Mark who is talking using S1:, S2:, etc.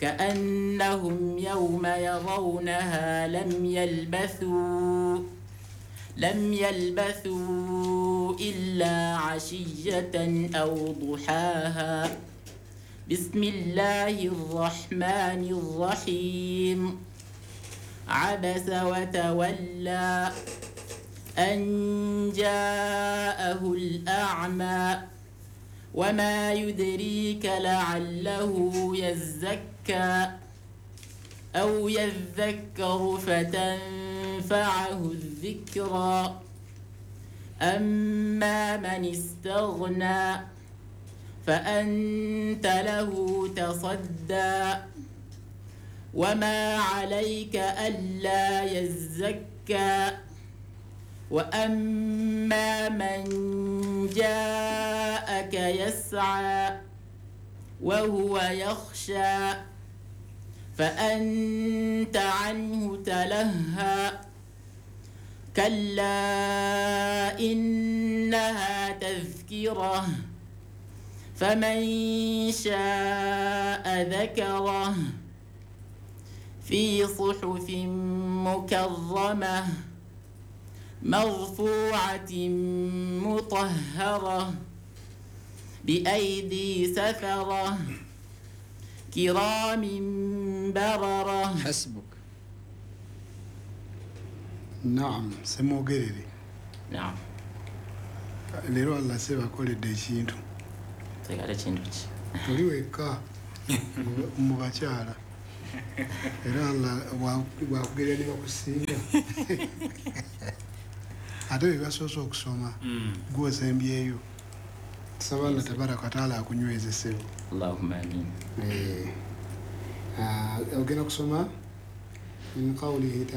S1: كأنهم يوم يرونها لم يلبثوا إلا عشية أو ضحاها. بسم الله الرحمن الرحيم. عبس وتولى أن جاءه الأعمى وما يدريك لعله يزكى أو يذكر فتنفعه الذكرى. أما من استغنى فأنت له تصدى وما عليك ألا يزكى. وأما من جاءك يسعى وهو يخشى فأنت عنه تلهى. كلا إنها تذكرة فمن شاء ذكره في صحف مكرمة مرفوعة مطهرة بأيدي سفرة كرام بررة.
S2: حسبك.
S3: نعم سمو قريري.
S1: نعم
S3: ليرو الله سيبا كولي ديشينتو
S1: تقال تشينتو
S3: tuliweka mu bakyala era wakugera ne bakusinga ate bebasoose okusoma gwozembyeyo tusaba Allah tabaraka wataala akunywezesebo.
S1: Allahumma amin.
S3: ogenda kusoma min qawlihi